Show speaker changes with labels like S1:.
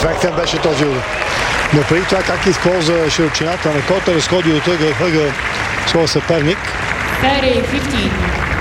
S1: Ефектен беше този удар. Но преди това как използва широчината на кота, разходи от ъгъл своя съперник.
S2: 30-15.